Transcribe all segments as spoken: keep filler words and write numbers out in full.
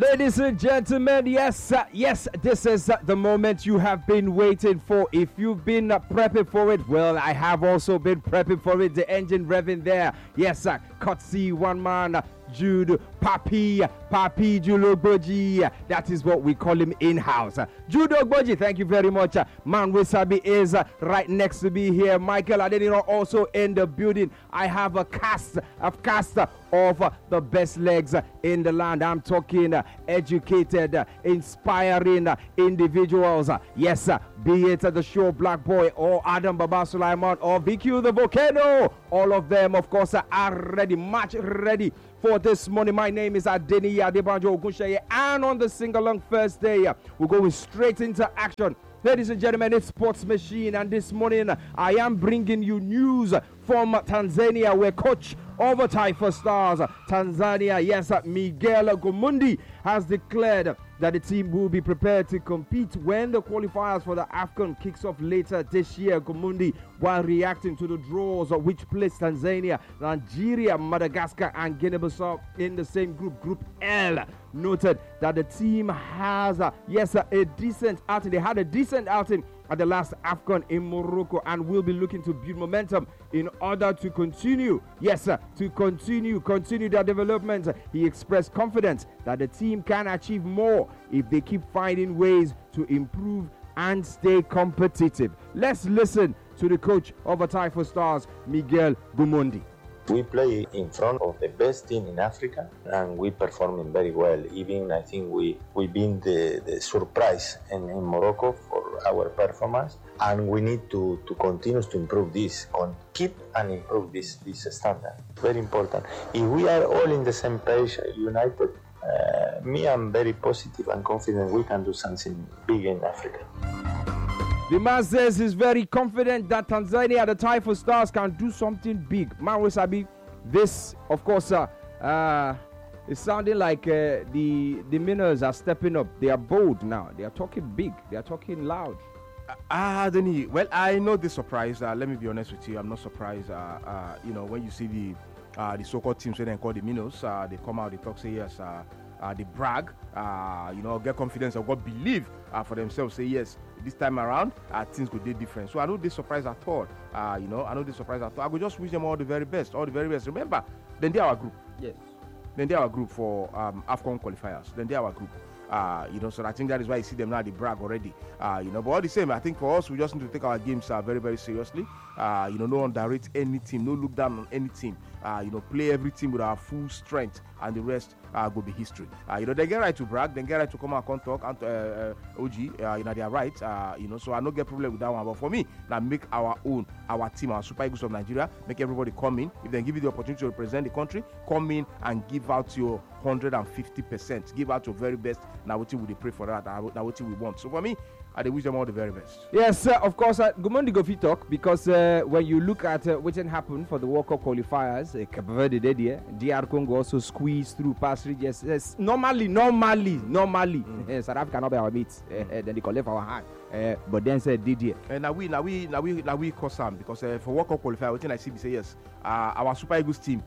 Ladies and gentlemen, yes, uh, yes, this is uh, the moment you have been waiting for. If you've been uh, prepping for it, well, I have also been prepping for it. The engine revving there. Yes, uh, Kotsi, one man, uh, Jude, Papi, Papi Julogboji. That is what we call him in-house. Uh, Jude Ogboji, thank you very much. Uh, Man Wasabi is uh, right next to me here. Michael Adeniro also in the building. I have a cast, a cast uh, of uh, the best legs uh, in the land. I'm talking uh, educated, uh, inspiring uh, individuals. Uh, yes, uh, be it uh, the show Black Boy or Adam Baba Sulaiman or V Q the Volcano. All of them, of course, uh, are ready, much ready for this morning. My name is Adeni Adebanjo Ogunsheye, and on the sing-along Thursday, uh, we're going straight into action. Ladies and gentlemen, it's Sports Machine, and this morning I am bringing you news from Tanzania, where coach of the Taifa Stars, Tanzania, yes, Miguel Gumundi, has declared that the team will be prepared to compete when the qualifiers for the AFCON kicks off later this year. Gumundi, while reacting to the draws which placed Tanzania, Nigeria, Madagascar, and Guinea-Bissau in the same group, Group L, noted that the team has, uh, yes, uh, a decent outing. They had a decent outing at the last AFCON in Morocco and will be looking to build momentum in order to continue, yes, uh, to continue, continue their development. He expressed confidence that the team can achieve more if they keep finding ways to improve and stay competitive. Let's listen to the coach of the Taifa Stars, Miguel Gumundi. We play in front of the best team in Africa, and we performing very well. Even I think we we been the, the surprise in, in Morocco for our performance, and we need to, to continue to improve this, on keep and improve this this standard. Very important. If we are all in the same page, united, uh, me I'm very positive and confident we can do something big in Africa. The man says he's very confident that Tanzania, the Taifa Stars, can do something big. Man Wasabi, this, of course, uh, uh, is sounding like uh, the the Miners are stepping up. They are bold now. They are talking big. They are talking loud. Ah, uh, Denny. Well, I know this surprise. Uh, let me be honest with you. I'm not surprised. Uh, uh, you know, when you see the uh, the so-called teams when they call the Minnows, uh, they come out, they talk, say yes, uh, uh, they brag, uh, you know, get confidence of what believe uh, for themselves. Say yes, this time around, uh, things could be different. So I know this surprise at all. Uh, you know, I know this surprise at all. I would just wish them all the very best, all the very best. Remember, then they are our group. Yes. Then they are our group for um, AFCON qualifiers. Then they are our group. Uh, you know, so I think that is why you see them now, they brag already. Uh, you know, but all the same, I think for us, we just need to take our games uh, very, very seriously. Uh, you know, no underrate any team, no look down on any team. Uh, you know, play every team with our full strength, and the rest uh, will be history. Uh, you know, they get right to brag, they get right to come out and talk, and uh, uh, O G, uh, you know, they are right. Uh, you know, so I don't get problem with that one. But for me, now make our own, our team, our Super Eagles of Nigeria, make everybody come in. If they give you the opportunity to represent the country, come in and give out your one hundred fifty percent. Give out your very best. Now, what we pray for that. Now, what we want. So for me, I wish them all the very best. Yes, uh, of course. Uh, Gumundi Gofi talk, because uh, when you look at uh, what happened for the World Cup qualifiers, uh, Cape Verde did here, D R Congo also squeezed through past regions. Yes, normally, normally, normally, mm. uh, South Africa not be our mates. Uh, uh, then they collect our hand. Uh, but then said did here. And now we, now we, now we, now we cause some because uh, for World Cup qualifier, what I see, we say yes. Uh, our Super Eagles team.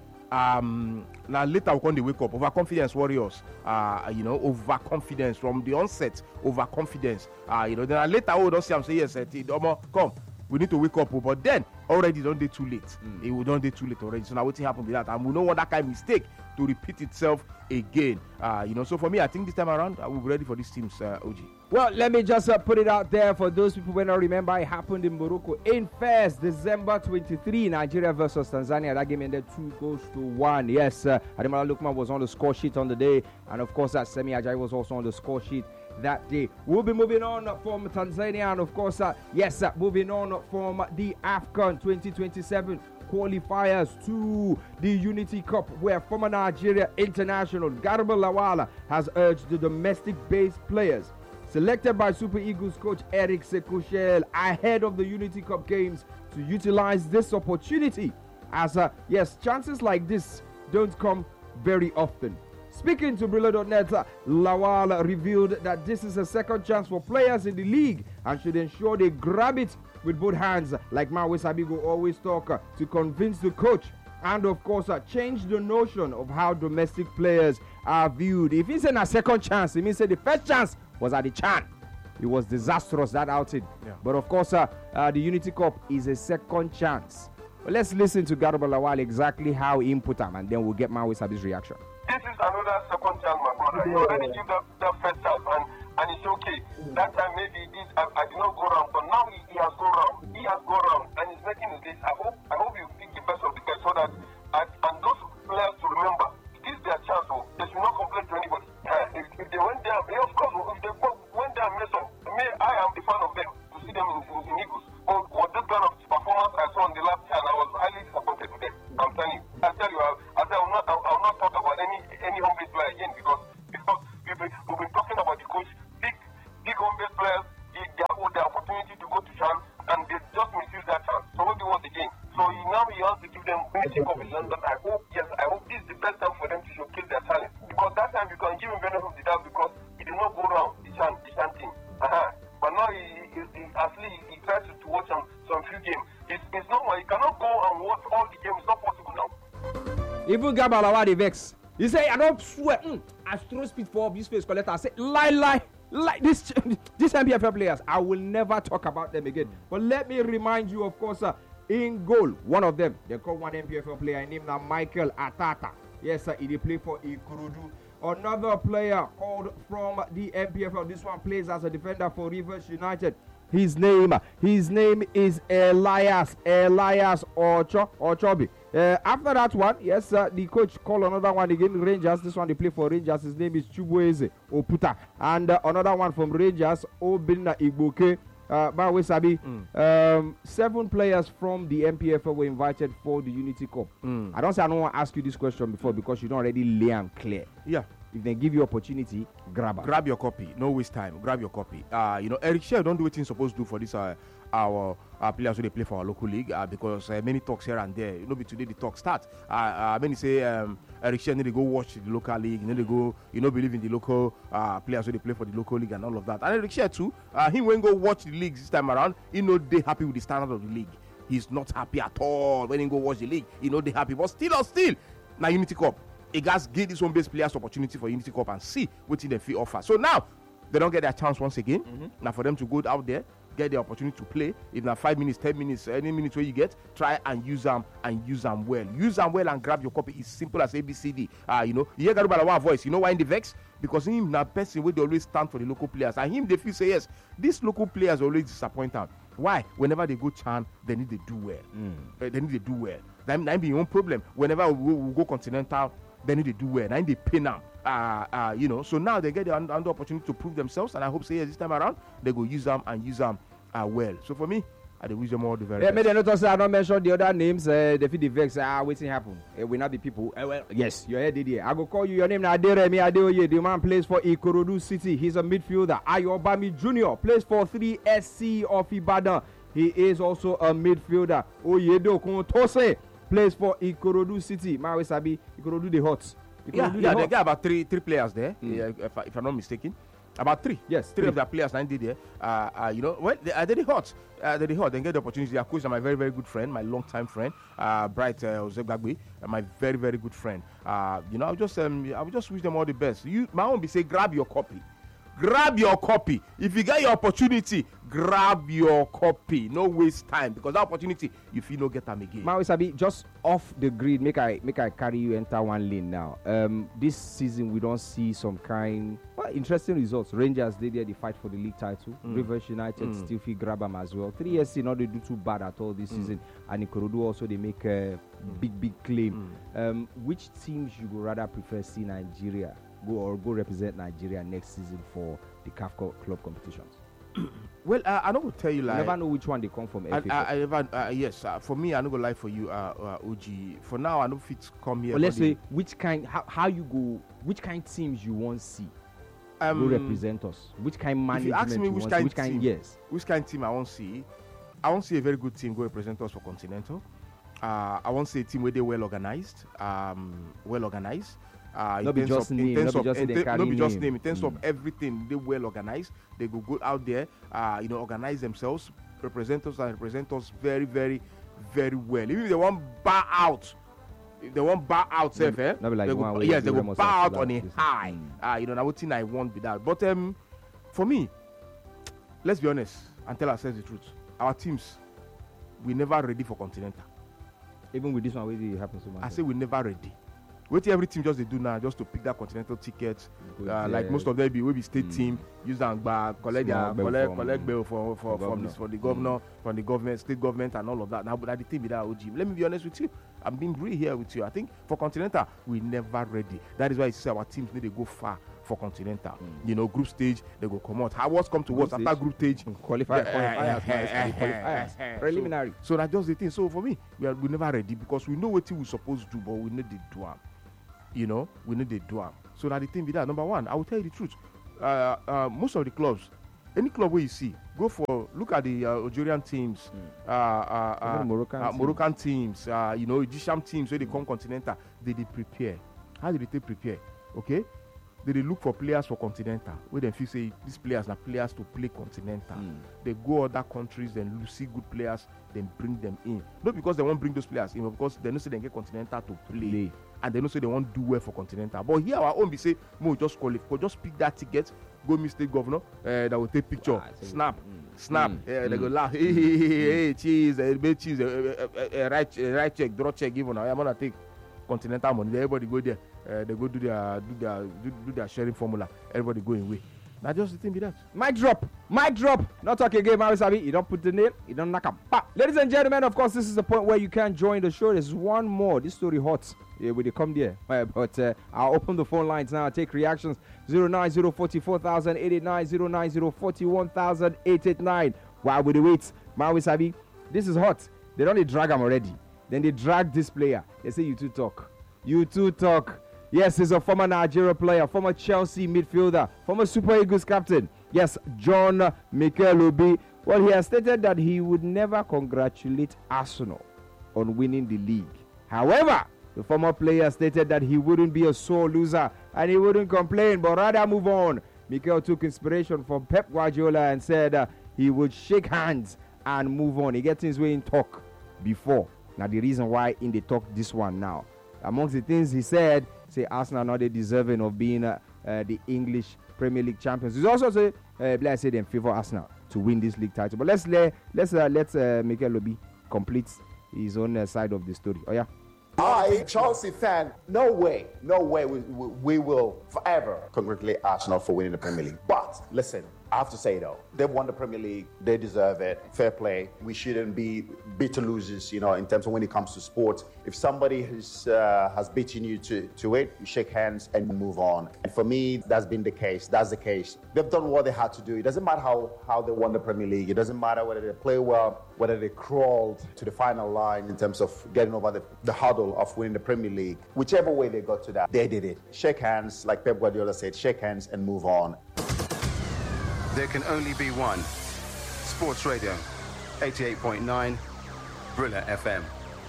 Um, now later we're going to wake up. Overconfidence warriors, uh, you know, overconfidence from the onset. Overconfidence, uh, you know. Then later we don't see them say yes, uh, come. We need to wake up, but then already don't do too late. Mm. It will don't do too late already. So now what happened with that? And we don't want that kind of mistake to repeat itself again. Uh, you know. So for me, I think this time around, I will be ready for these teams. Uh, O G. Well, let me just uh, put it out there for those people who don't remember. It happened in Morocco in Fez, December twenty-third, Nigeria versus Tanzania. That game ended two goals to one. Yes, uh, Ademola Lookman was on the score sheet on the day, and of course, that Semi Ajayi was also on the score sheet that day. We'll be moving on from Tanzania, and of course, uh, yes, uh, moving on from the AFCON twenty twenty-seven qualifiers to the Unity Cup, where former Nigeria international Garba Lawala has urged the domestic-based players selected by Super Eagles coach Eric Sekushel ahead of the Unity Cup games to utilize this opportunity, as uh, yes, chances like this don't come very often. Speaking to Brillo dot net, uh, Lawal revealed that this is a second chance for players in the league and should ensure they grab it with both hands, like Mawe Sabigo always talk, uh, to convince the coach and of course uh, change the notion of how domestic players are viewed. If it's in a second chance, it means that the first chance was at the Chan. It was disastrous, that outing. Yeah. But of course, uh, uh, the Unity Cup is a second chance. But let's listen to Garba Lawal exactly how he input him, and then we'll get Maui Sabi's reaction. This is another second chance, my brother. You already give the, the first chance, and, and it's okay. That time maybe this I, I did not go round, but now he, he has gone round. He has gone round, and he's making his list. I hope I hope you pick the best of the best, so that and, and those players to remember this is their chance. So they should not complain to anybody. Uh, if, if they went there, yeah, of course, if they went there and messed up, me, I am the fan of them to see them in, in, in Eagles. But what this kind of performance I saw on the last chance, I was highly disappointed with them. I'm telling you. I tell you, I, I, I will not, I will not talk about any any home based player again because because we've been, we've been talking about the coach, big big home based players, they, they have the opportunity to go to chance and they just misuse that chance. So what do you want again? So he, now he has to give them anything of his London. I hope, yes, I hope this is the best time for them to showcase their talent because that time you can give him benefit of the doubt because he did not go around the chance the chance thing. Uh-huh. But now he, he, he actually he, he tries to, to watch some some few games. It's, it's normal. He cannot go and watch all the games. It's not possible now. Even Garba Lawal, the vex. He say, I don't swear. Mm, I throw speed for this face collector. I say, lie, lie, lie. This, these N P F L players, I will never talk about them again. But let me remind you, of course, uh, in goal, one of them, they call one N P F L player named uh, Michael Atata. Yes, sir, he play for Ikorodu. Another player called from the N P F L. This one plays as a defender for Rivers United. His name, his name is Elias, Elias Ocho, Ochobi. Uh, after that one, yes, uh, the coach called another one again, Rangers. This one they play for Rangers. His name is Chubueze Oputa. And uh, another one from Rangers, Obinna Igboke. Uh, by way Sabi, mm. um, seven players from the N P F L were invited for the Unity Cup. Mm. I don't say I don't want to ask you this question before because you don't already lay and clear. Yeah. If they give you opportunity, grab it. Grab your copy. No waste time. Grab your copy. Uh, you know, Eric Shell don't do what he's supposed to do for this uh, our, our players who they play for our local league uh, because uh, many talks here and there. You know, today the talk start. Uh, uh, many say um, Eric Shell need to go watch the local league. You need to go, you know, believe in the local uh, players who they play for the local league and all of that. And Eric Shell too. Uh, he won't go watch the league this time around. He know they happy with the standard of the league. He's not happy at all when he go watch the league. You know they happy, but still or still, now Unity Cup. He guys give this home-based players opportunity for Unity Cup and see what they feel offer. So now they don't get their chance once again. Mm-hmm. Now for them to go out there, get the opportunity to play. If now five minutes, ten minutes, any minutes where you get, try and use them and use them well. Use them well and grab your copy. It's simple as A B C D. Uh, you know, you hear Garba Lawal voice. You know why in the vex? Because him now person where they always stand for the local players. And him they feel say yes, these local players always disappoint them. Why? Whenever they go Chan, they need to do well. Mm. Uh, they need to do well. That might be your own problem. Whenever we, we go Continental, they need to do well. And they pay now. Uh, uh, you know, so now they get the under opportunity to prove themselves. And I hope say yes, this time around, they go use them and use them uh, well. So for me, I wish them all the very yeah, best. Yeah, maybe not say I don't mention the other names. Uh, they feel the vex. Ah, waiting happen. Uh, we not the people. Uh, well, yes, your head here. I go call you. Your name now Aderemi Adeoye. The man plays for Ikorodu City. He's a midfielder. Ayobami Junior plays for three S C of Ibadan. He is also a midfielder. Oyedo Kontose plays for Ikorodu City. My way sabi Ikorodu the Hots. Yeah, yeah, they got about three three players there, mm. uh, if, I, if I'm not mistaken. About three. Yes, three, three. of their players nine did there. Uh, uh, you know, well, they are they hot. Uh, they're hot. They get the opportunity. Their coach is my very, very good friend, my long-time friend, uh, Bright uh, Ozebagbe, uh, my very, very good friend. Uh, you know, I just um, I will just wish them all the best. You, my own be say, grab your copy. Grab your copy. If you get your opportunity, grab your copy. No waste time because that opportunity, you feel no get them again. Maui Sabi, just off the grid, make I make I carry you enter one lane now. Um, this season we don't see some kind well interesting results. Rangers they did the fight for the league title. Mm. Rivers United mm. still feel grab them as well. Three S C not they do too bad at all this mm. season. And Ikorodu also they make a mm. big big claim. Mm. Um, which teams you would rather prefer see Nigeria? Go or go represent Nigeria next season for the C A F club competitions? Well, uh, I don't tell you like. You never know which one they come from. I, I, I never, uh, yes, uh, for me, I don't go lie for you, uh, uh, O G. For now, I don't fit come here. But let's say which kind, how, how you go, which kind teams you want to see um, go represent us? Which kind management? If you ask me you which want kind, which kind, team, yes, which kind team I want to see, I want to see a very good team go represent us for Continental. Uh, I want to see a team where they're well organized, um, well organized. Uh, not be just of, name, in not be just, in te- not be just name. In terms mm. of everything, they well organized. They go go out there, uh, you know, organize themselves, represent us and represent us very, very, very well. Even if they want bar out they won't bow out, self, eh? Not be like they one go, way yes, they you will must bow have out on a this. high. Mm. Ah, you know, now what thing I won't be that. But um, for me, let's be honest and tell ourselves the truth. Our teams, we never ready for continental. Even with this one, where it happens so much. I say we never ready. Wait, every team just they do now just to pick that continental ticket. Good, Uh, like yeah. most of them be will be state Mm. team, use and back, collect Small their bill collect from collect bill for for the from this, for the governor, from the government, state government, and all of that. Now, but at the team with that O G, let me be honest with you. I'm being real here with you. I think for continental, we never ready. That is why you see our teams need to go far for continental. Mm. You know, group stage they go come out. How what's come to Group us after stage. group stage? Qualify, Yeah, qualify, eh, as eh, nice as eh, qualify eh, as eh, preliminary. So, so that's just the thing. So for me, we are we never ready because we know what we supposed to do, but we need to do am. You know, we need to do am. So that the thing be that number one, I will tell you the truth. Uh, uh, most of the clubs, any club where you see, go for look at the uh, Algerian teams, Mm. uh, uh, uh, Even Moroccan uh, teams. Moroccan teams, uh, you know, Egyptian teams where they come continental. They they prepare. How do they take prepare? Okay, they they look for players for continental. Where they feel say these players are players to play continental. Mm. They go other countries, then lo- see good players, then bring them in. Not because they won't bring those players in, but because they know say they get continental to play. Play. And they know say they won't do well for continental. But here our own be say, Mo just qualify, just pick that ticket, go meet state governor, uh, that will take picture, Ah, so- snap, Mm. snap. Mm. Yeah, they Mm. go laugh. Hey, hey, hey, hey, cheese, uh, make cheese, uh, uh, uh, uh, right, uh, right check, draw check, give on. I'm gonna take continental money. Everybody go there, uh, they go do their do their do, do their sharing formula. Everybody go away. Now just the thing be that. Mic drop, mic drop. Not talking again, Mario Sabi. You don't put the nail, you don't knock him. Ladies and gentlemen, of course, this is the point where you can join the show. There's one more. This story hot. Yeah, will they come there? Uh, but uh, I'll open the phone lines now. Take reactions. zero nine zero four four thousand eight eight nine, zero nine zero four one thousand eight eight nine. While we wait, Mario Sabi, this is hot. They don't drag him already. Then they drag this player. They say you two talk. You two talk. Yes, he's a former Nigeria player, former Chelsea midfielder, former Super Eagles captain. Yes, John Mikel Obi. Well, he has stated that he would never congratulate Arsenal on winning the league. However, the former player stated that he wouldn't be a sore loser and he wouldn't complain, but rather move on. Mikel took inspiration from Pep Guardiola and said uh, he would shake hands and move on. He gets his way in talk before. Now, the reason why in the talk this one now. Amongst the things he said, say Arsenal are not deserving of being uh, uh, the English Premier League champions. He's also say, uh, let's say, they favor Arsenal to win this league title. But let's let let's uh, let uh, Mikel Obi complete his own uh, side of the story. Oh yeah. I, Chelsea fan, no way, no way we, we, we will forever congratulate Arsenal for winning the Premier League. But listen, I have to say though, they've won the Premier League, they deserve it, fair play. We shouldn't be bitter losers, you know, in terms of when it comes to sports. If somebody has, uh, has beaten you to, to it, you shake hands and move on. And for me, that's been the case, that's the case. They've done what they had to do. It doesn't matter how, how they won the Premier League. It doesn't matter whether they play well, whether they crawled to the final line in terms of getting over the, the hurdle of winning the Premier League. Whichever way they got to that, they did it. Shake hands, like Pep Guardiola said, shake hands and move on. There can only be one. Sports Radio, eighty-eight point nine, Brilla F M.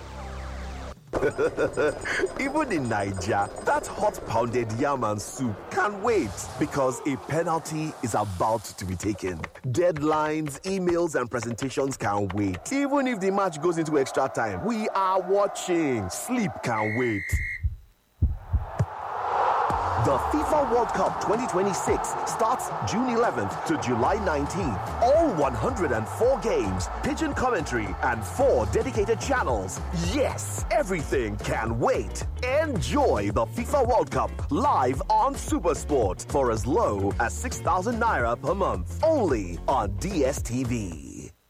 Even in Nigeria, that hot pounded yam and soup can't wait because a penalty is about to be taken. Deadlines, emails, and presentations can't wait. Even if the match goes into extra time, we are watching. Sleep can't wait. The FIFA World Cup twenty twenty-six starts June eleventh to July nineteenth. All one hundred four games, pigeon commentary, and four dedicated channels. Yes, everything can wait. Enjoy the FIFA World Cup live on SuperSport for as low as six thousand naira per month. Only on D S T V.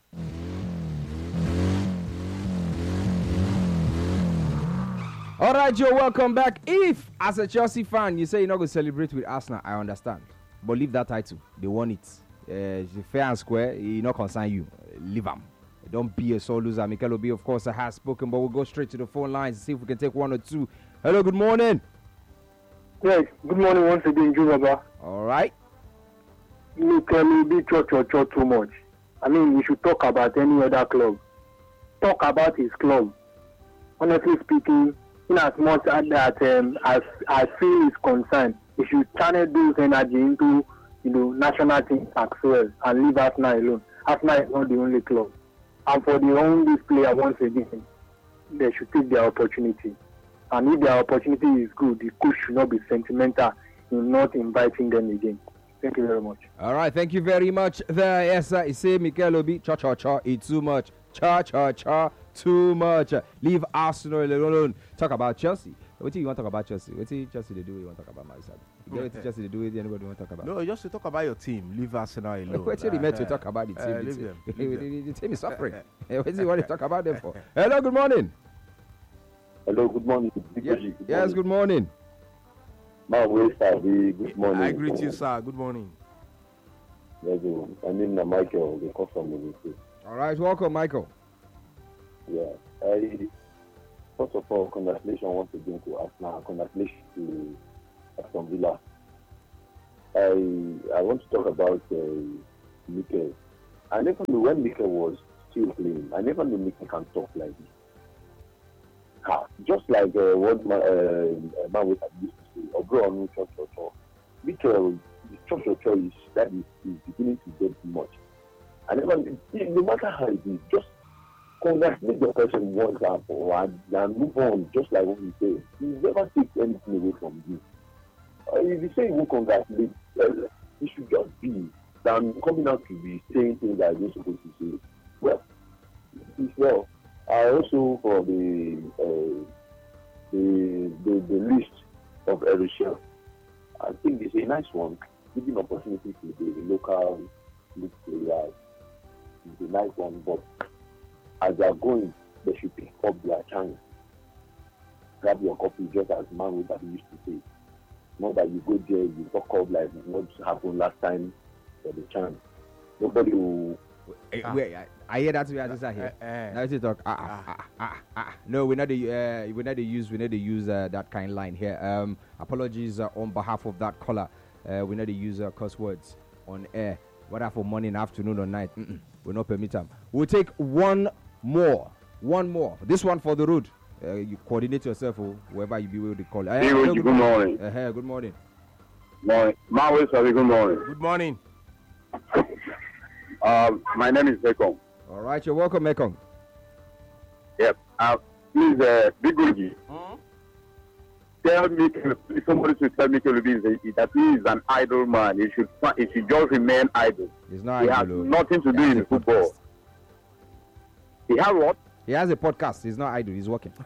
All right, Joe, welcome back. If, as a Chelsea fan, you say you're not going to celebrate with Arsenal, I understand. But leave that title. They won it. Uh, fair and square, it not concern you. Leave them. Don't be a sore loser. Mikel Obi, of course, has spoken, but we'll go straight to the phone lines and see if we can take one or two. Hello, good morning. Yes, good morning once again, Jubaba. All right. Mikel Obi talk too much. I mean, we should talk about any other club. Talk about his club. Honestly speaking, in as much as that um, as I feel is concerned, we should channel those energy into, you know, national teams as well and leave Arsenal alone. Arsenal is not the only club. And for the own this player, once again, they should take their opportunity. And if their opportunity is good, the coach should not be sentimental in not inviting them again. Thank you very much. All right, thank you very much. There, yes, sir. It's say Mikel Obi, cha cha cha, it's too much. Cha cha cha, too much. Leave Arsenal alone. Talk about Chelsea. What do you want to talk about Chelsea? What do Chelsea they do? You want to talk about my side? You what Chelsea they do? Anybody want to talk about? No, just to talk about your team. Leave Arsenal alone. What do you meant to talk about the team? Uh, leave them. Leave them. The team is suffering. What do you want to talk about them for? Hello, good morning. Hello, good morning. Yeah. Good yes, morning. Good morning. My good morning. I greet you, sir. Good morning. Yes, my name is Michael. They come from the All right, welcome, Michael. Yeah, I, first of all, congratulations once again to Arsenal. Congratulations to Aston Villa. I I want to talk about uh, Mikel. I never knew when Mikel was still playing. I never knew Mikel can talk like this. Ah, just like uh, what my uh, man with used to say, or go on church or church. Mikel, the church or church is that is, is beginning to get too much. I never, no matter how it is, just congratulate the person once and for all and move on, just like what he said. He never takes anything away from you. Uh, if you say you will congratulate, uh, it should just be than coming out to be saying things that you're supposed to say. Well, it's well. I also for the uh, the, the the list of Erisha, I think it's a nice one, giving opportunity to the local league players. It's a nice one, but as they are going, they should pick up their chance. Grab your copy, just as man that used to say. Not that you go there, you talk up like what happened last time for the chance. Nobody will. Hey, wait, I, I hear that we are just here. Uh, uh, now you talk. Ah, ah, ah, ah, ah. No, we're not the. Uh, we're not the use. We need to use uh, that kind of line here. Um, apologies uh, on behalf of that caller. Uh, we need to use uh, curse words on air. Whether for morning, afternoon, or night, mm-mm, we'll not permit them. We'll take one more, one more. This one for the road. Uh, you coordinate yourself, or whoever you be able to call. Uh, hey, hello, good, good morning. morning. Uh, hey, good morning. Morning. Maui, sorry, good morning. Good morning. Um, my name is Mekong. All right, you're welcome, Mekong. Yep. Uh, please, uh, Big Guruji, mm-hmm. tell me, please somebody should tell me that he is an idle man. He should, he should just remain idle. He's not he idle. has nothing to do in football. Podcast. He has what? He has a podcast. He's not idle. He's working.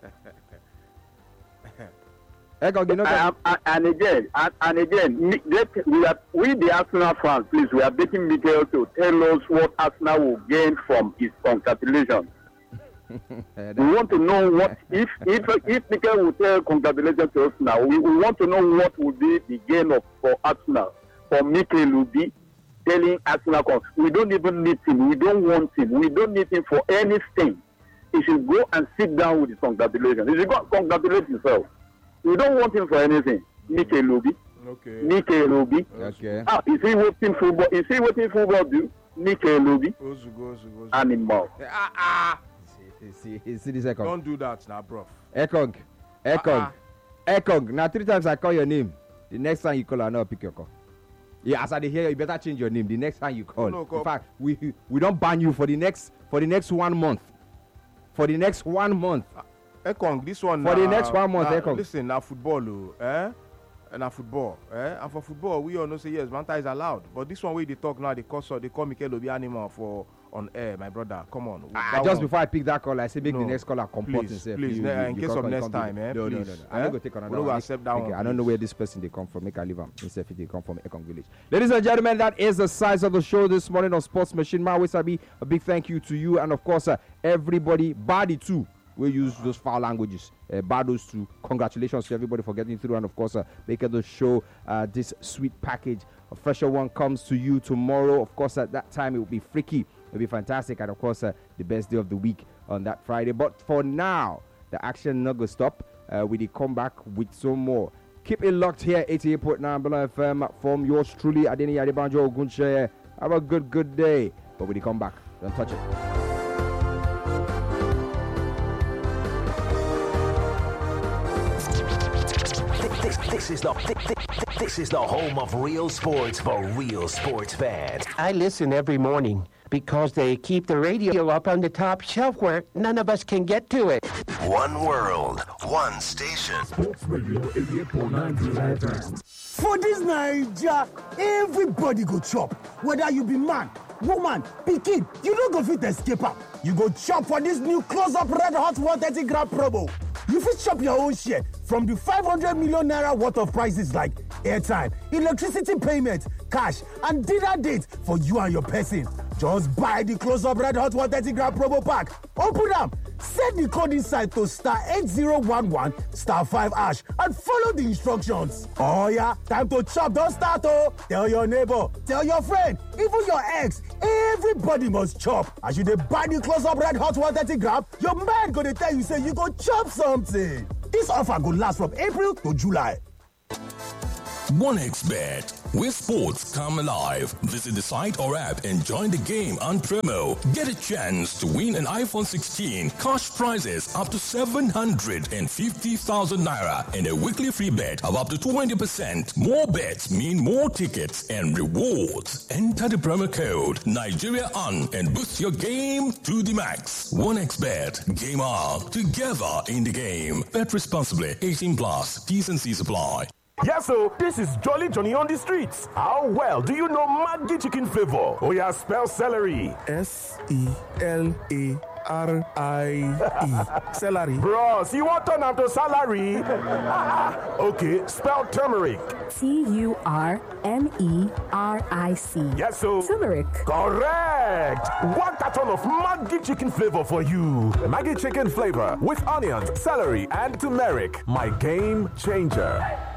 Ekong, you know um, and, and again, and, and again, we are we the Arsenal fans, please, we are begging Mikel to tell us what Arsenal will gain from his congratulations. We want to know what if if if Mikel will tell congratulations to us now. We, we want to know what will be the gain of for Arsenal. For Mikel will be telling Arsenal, we don't even need him. We don't want him. We don't need him for anything. He should go and sit down with his congratulations. He should go congratulate himself. We don't want him for anything. Mikel Obi. Okay. Mikel Obi. Okay. Ah, is he watching football? Is he watching football do? Mikel Obi. Ozugo, Ozugo, Ozugo. Animal. Ah, ah. See, see, see this Ekong. Don't do that now, bro. Ekong. Ekong. Ekong. Now, three times I call your name. The next time you call, I'll not pick your call. Yeah, as I hear, you better change your name. The next time you call. No, no, in fact, we we don't ban you for the next for the next one month. For the next one month. Uh, Ekong, this one for uh, the next one month. uh, Ekong. Listen, now football, eh? And football, eh? And for football, we all know say yes, Manta is allowed. But this one way they talk now, they call so they call Mikel Obi animal for on air, my brother. Come on. Ah, just one. Before I pick that call, I say make no, the next caller comport please, himself. Please, you, you, you, in you case of next come time, eh? No, please. no, no, no. Eh? I'm not gonna take another We'll one. accept that okay, one. I don't know where this person they come from. Make I leave him. Himself they come from Ekong Village. Ladies and gentlemen, that is the size of the show this morning on Sports Machine. Maui Sabi, a big thank you to you and of course uh, everybody. Body too. We use those foul languages. Uh, bad those two. Congratulations to everybody for getting through, and of course, uh, making the show uh, this sweet package. A fresher one comes to you tomorrow. Of course, at that time it will be freaky. It'll be fantastic, and of course, uh, the best day of the week on that Friday. But for now, the action not gonna stop. Uh, we did come back with some more. Keep it locked here, eighty-eight point nine Bella F M from yours truly, Adeni Adebanjo Ogunche. Have a good, good day. But we did come back. Don't touch it. This, this is the this, this is the home of real sports for real sports fans. I listen every morning because they keep the radio up on the top shelf where none of us can get to it. One world, one station. Sports Radio eighty-eight point nine F M. For this Naija, everybody go chop. Whether you be man, woman, pikin, you no go fit escape am. You go chop for this new close-up red hot one thirty gram promo. You fit chop your own share from the five hundred million naira worth of prices like airtime, electricity payment, cash, and dinner date for you and your person. Just buy the close-up red hot one thirty gram promo pack. Open them. Set the code inside to star eight zero one one star five hash and follow the instructions. Oh yeah, time to chop, don't start oh. Tell your neighbor, tell your friend, even your ex, everybody must chop. As you dey buy the close-up red hot one thirty gram, your man gonna tell you say you go chop something. This offer go last from April to July. OneXBet, where sports come alive. Visit the site or app and join the game on promo. Get a chance to win an iPhone sixteen, cash prizes up to seven hundred fifty thousand naira, and a weekly free bet of up to twenty percent. More bets mean more tickets and rewards. Enter the promo code Nigeria on and boost your game to the max. OneXBet, game on, together in the game. Bet responsibly, eighteen plus, T's and C's apply. Yes, so this is Jolly Johnny on the streets. How well do you know Maggi chicken flavor? Oh yeah, spell celery. S E L A R I E. Celery. Bros, you want to turn to salary? Okay, spell turmeric. T U R M E R I C. Yes, so turmeric. Correct. One carton of Maggi chicken flavor for you. Maggi chicken flavor with onions, celery, and turmeric. My game changer.